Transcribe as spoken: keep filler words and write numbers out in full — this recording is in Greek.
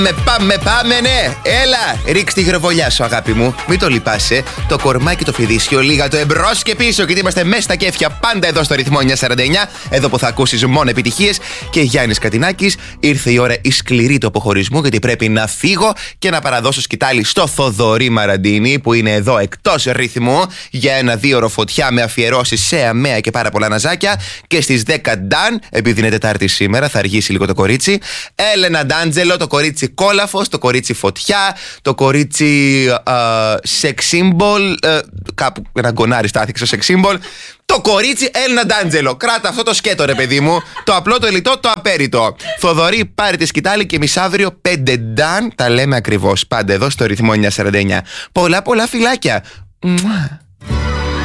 Με πάμε, πάμε, ναι! Έλα! Ρίξ τη γροβολιά σου, αγάπη μου. Μην το λυπάσαι. Το κορμάκι το φιδίσιο, λίγα το εμπρός και πίσω. Γιατί είμαστε μέσα στα κέφια πάντα εδώ στο ρυθμό εννιακόσια σαράντα εννιά. Εδώ που θα ακούσεις μόνο επιτυχίες. Και Γιάννης Κατινάκης, ήρθε η ώρα η σκληρή του αποχωρισμού. Γιατί πρέπει να φύγω και να παραδώσω σκητάλη στο Θοδωρή Μαραντίνη, που είναι εδώ εκτός ρυθμού, για ένα δίωρο φωτιά με αφιερώσεις σε αμαία και πάρα πολλά ναζάκια. Και στις δέκα Νταν, επειδή είναι Τετάρτη σήμερα, θα αργήσει λίγο το κορίτσι. Έλενα Ντάντζελο, το κορίτσι κόλαφος, το κορίτσι φωτιά, το κορίτσι sex symbol, uh, κάπου ένα γκονάρι στάθηκε στο sex symbol. Το κορίτσι Έλενα Ντάντζελο. Κράτα αυτό το σκέτο, ρε παιδί μου. Το απλό, το ελιτό, το απέριτο. Θοδωρή, πάρε τη σκητάλη και μισαύριο πέντε Νταν. Τα λέμε ακριβώς πάντα εδώ στο ρυθμό εννιακόσια σαράντα εννιά. Πολλά πολλά φιλάκια. Μουά.